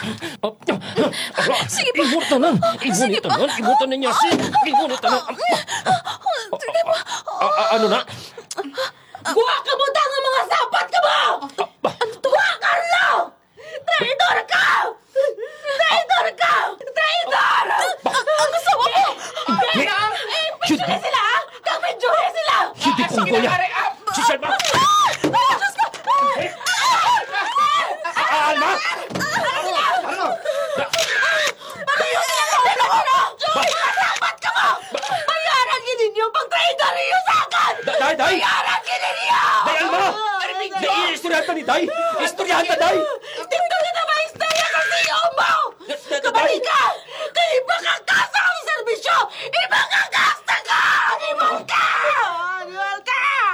Sige pa. Ibutan niya si... Sige pa. Ano na? Kuha ka mo ang mga sapat ka mo! Kuha, Carlo! Traidor ka! Traidor ka! Traidor! Ang asawa ko! Picture sila, ha? Kapidyohe sila! Hindi ko ko niya! Si Selma! Alma! Sapat ka mo! Bayaran ka ninyo pag traidor ninyo sa akin! Day! Bayaran ka ninyo! Day, Alma! Istoryahan ta ni Day! Istoryahan ta, Day! Tingnan ka na ba istorya sa siyo mo? Kabalik ka! Kaya iba kang kaso ang serbisyo! Iba